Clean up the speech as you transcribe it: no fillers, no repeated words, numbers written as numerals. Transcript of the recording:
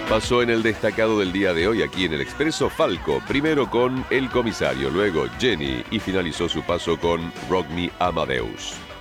Pasó en el destacado del día de hoy aquí en el Expreso Falco, primero con El Comisario, luego Jenny y finalizó su paso con Rock Me Amadeus.